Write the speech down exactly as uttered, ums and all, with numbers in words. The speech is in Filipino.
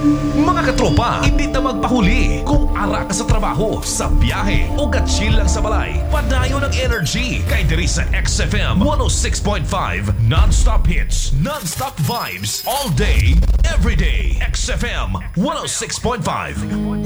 Mga katropa, hindi na magpahuli. Kung ara ka sa trabaho, sa biyahe, o gatsil lang sa balay, padayon ng energy kay diri sa X F M one oh six point five. Non-stop hits, non-stop vibes, all day, every day. X F M one oh six point five.